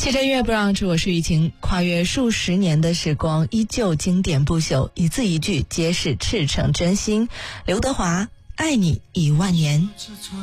汽车音乐不让出，我是雨晴。跨越数十年的时光，依旧经典不朽，一字一句皆是赤诚真心。刘德华，爱你10000年。